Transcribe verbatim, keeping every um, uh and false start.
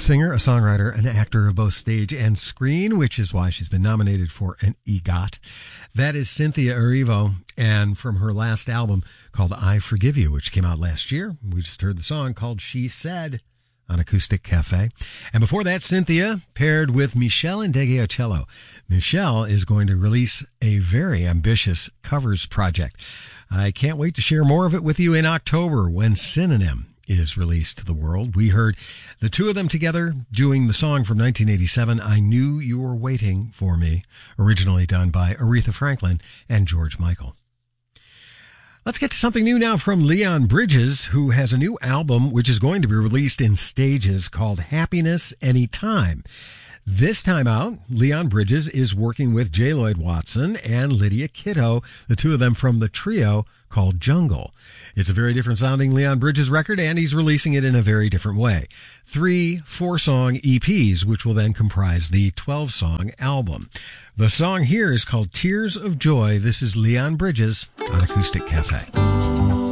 singer, a songwriter, an actor of both stage and screen, which is why she's been nominated for an EGOT. That is Cynthia Erivo, and from her last album called I Forgive You, which came out last year, we just heard the song called She Said on Acoustic Cafe. And before that, Cynthia paired with Michelle Ndegeocello. Michelle is going to release a very ambitious covers project. I can't wait to share more of it with you in October when Synonym is released to the world. We heard the two of them together doing the song from nineteen eighty-seven, I Knew You Were Waiting for Me, originally done by Aretha Franklin and George Michael. Let's get to something new now from Leon Bridges, who has a new album which is going to be released in stages called Happiness Anytime. This time out, Leon Bridges is working with J. Lloyd Watson and Lydia Kiddo, the two of them from the trio called Jungle. It's a very different sounding Leon Bridges record, and he's releasing it in a very different way. Three four-song E Ps, which will then comprise the twelve-song album. The song here is called Tears of Joy. This is Leon Bridges on Acoustic Cafe.